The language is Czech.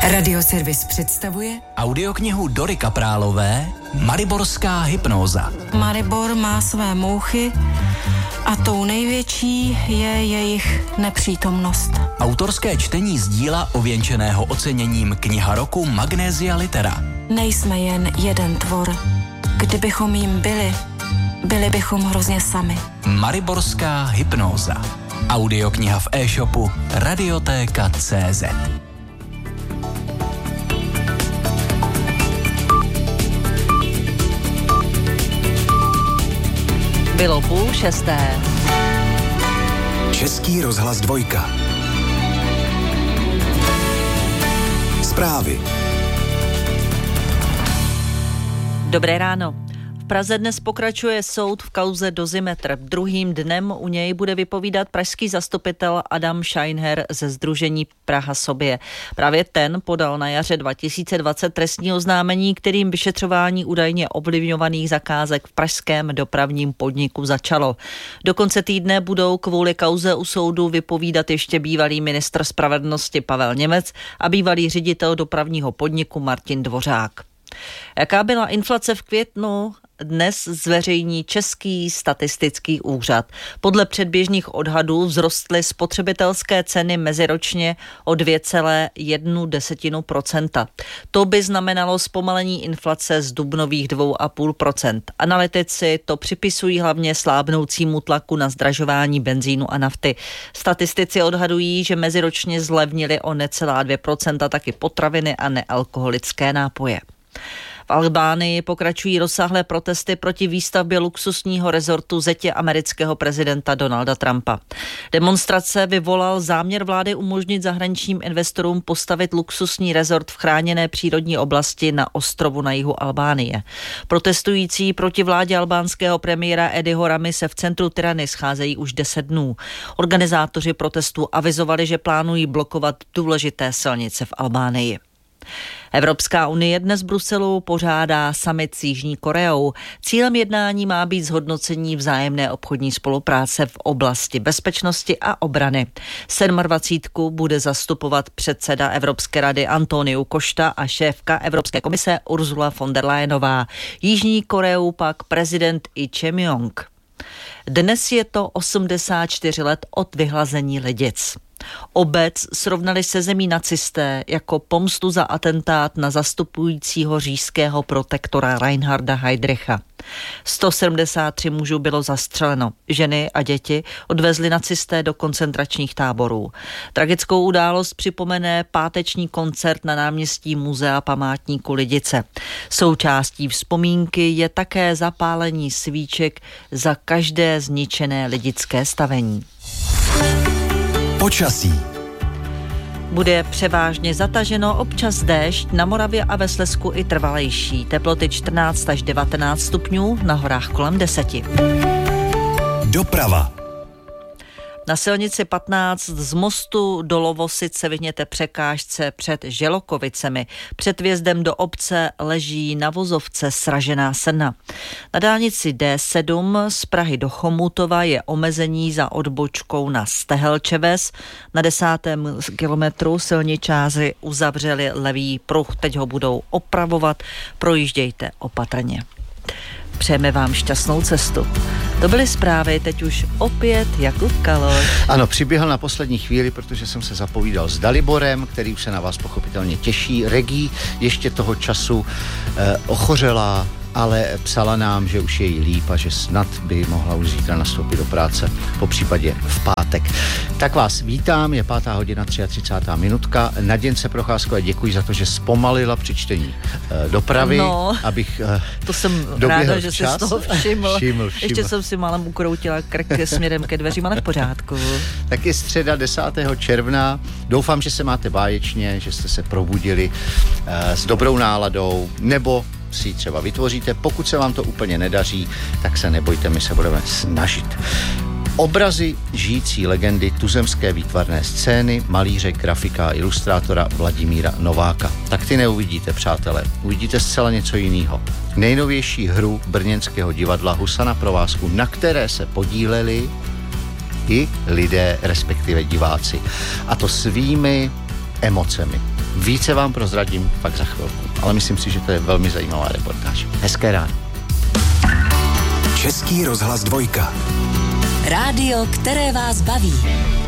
Radioservis představuje audioknihu Dory Kaprálové Mariborská hypnóza. Maribor má své mouchy a tou největší je jejich nepřítomnost. Autorské čtení z díla ověnčeného oceněním Kniha roku Magnesia Litera. Nejsme jen jeden tvor. Kdybychom jim byli bychom hrozně sami. Mariborská hypnóza. Audiokniha v e-shopu Radiotéka.cz. Bylo 5:30. Český rozhlas 2. Zprávy. Dobré ráno. V Praze dnes pokračuje soud v kauze Dozimetr. Druhým dnem u něj bude vypovídat pražský zastupitel Adam Scheinher ze sdružení Praha sobě. Právě ten podal na jaře 2020 trestní oznámení, kterým vyšetřování údajně ovlivňovaných zakázek v pražském dopravním podniku začalo. Do konce týdne budou kvůli kauze u soudu vypovídat ještě bývalý ministr spravedlnosti Pavel Němec a bývalý ředitel dopravního podniku Martin Dvořák. Jaká byla inflace v květnu? Dnes zveřejní Český statistický úřad. Podle předběžných odhadů vzrostly spotřebitelské ceny meziročně o 2,1%. To by znamenalo zpomalení inflace z dubnových 2,5%. Analytici to připisují hlavně slábnoucímu tlaku na zdražování benzínu a nafty. Statistici odhadují, že meziročně zlevnily o necelá 2% taky potraviny a nealkoholické nápoje. V Albánii pokračují rozsáhlé protesty proti výstavbě luxusního rezortu zetě amerického prezidenta Donalda Trumpa. Demonstrace vyvolal záměr vlády umožnit zahraničním investorům postavit luxusní rezort v chráněné přírodní oblasti na ostrovu na jihu Albánie. Protestující proti vládě albánského premiéra Ediho Ramy se v centru Tirany scházejí už 10 dnů. Organizátoři protestů avizovali, že plánují blokovat důležité silnice v Albánii. Evropská unie dnes v Bruselu pořádá summit s Jižní Koreou. Cílem jednání má být zhodnocení vzájemné obchodní spolupráce v oblasti bezpečnosti a obrany. 27. bude zastupovat předseda Evropské rady Antonio Costa a šéfka Evropské komise Ursula von der Leyenová. Jižní Koreu pak prezident Lee Jae-myung. Dnes je to 84 let od vyhlazení Lidic. Obec srovnali se zemí nacisté jako pomstu za atentát na zastupujícího říšského protektora Reinharda Heydricha. 173 mužů bylo zastřeleno. Ženy a děti odvezli nacisté do koncentračních táborů. Tragickou událost připomene páteční koncert na náměstí Muzea památníku Lidice. Součástí vzpomínky je také zapálení svíček za každé zničené lidické stavení. Počasí. Bude převážně zataženo, občas déšť, na Moravě a ve Slezsku i trvalejší. Teploty 14 až 19 stupňů, na horách kolem 10. Doprava. Na silnici 15 z mostu do Lovosic se vyhněte překážce před Želokovicemi. Před vjezdem do obce leží na vozovce sražená srna. Na dálnici D7 z Prahy do Chomutova je omezení za odbočkou na Stehelčeves. Na 10. kilometru silničáři uzavřeli levý pruh, teď ho budou opravovat, projíždějte opatrně. Přejeme vám šťastnou cestu. To byly zprávy, teď už opět Jakub Kaloš. Ano, přiběhl na poslední chvíli, protože jsem se zapovídal s Daliborem, který už se na vás pochopitelně těší. Regí ještě toho času ochořela, ale psala nám, že už je jí líp a že snad by mohla už zítra nastoupit do práce, po případě v pátek. Tak vás vítám, je 5:33. Naděnce Procházkové, děkuji za to, že zpomalila při čtení dopravy, abych to jsem ráda, že jsi z toho všiml. Ještě jsem si málem ukroutila krk směrem ke dveřím, ale v pořádku. Tak je středa 10. června. Doufám, že se máte báječně, že jste se probudili s dobrou náladou, nebo si třeba vytvoříte. Pokud se vám to úplně nedaří, tak se nebojte, my se budeme snažit. Obrazy žijící legendy tuzemské výtvarné scény, malíře, grafika a ilustrátora Vladimíra Nováka. Tak ty neuvidíte, přátelé. Uvidíte zcela něco jiného. Nejnovější hru brněnského divadla Husa na provázku, na které se podíleli i lidé, respektive diváci. A to svými emocemi. Více vám prozradím pak za chvilku, ale myslím si, že to je velmi zajímavá reportáž. Hezké ráno. Český rozhlas 2. Rádio, které vás baví.